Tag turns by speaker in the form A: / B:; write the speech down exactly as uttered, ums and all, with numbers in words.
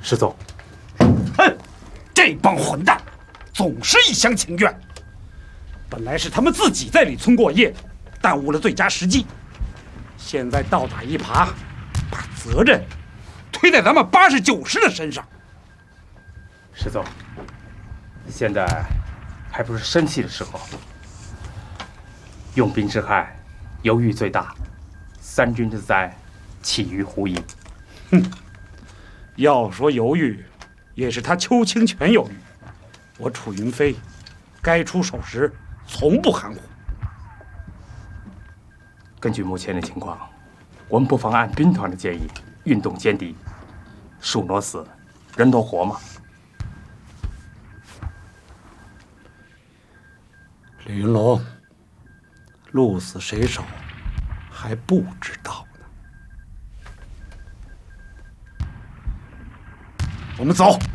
A: 师宗。
B: 哼，这帮混蛋，总是一厢情愿。本来是他们自己在里村过夜，耽误了最佳时机。现在倒打一耙，把责任推在咱们八十九师的身上。
A: 师宗，现在还不是生气的时候。用兵之害，犹豫最大，三军之灾，起于胡营。
B: 哼，要说犹豫，也是他邱清泉犹豫。我楚云飞，该出手时从不含糊。
A: 根据目前的情况，我们不妨按兵团的建议，运动歼敌。树挪死，人挪活嘛。
B: 李云龙，鹿死谁手还不知道呢。我们走。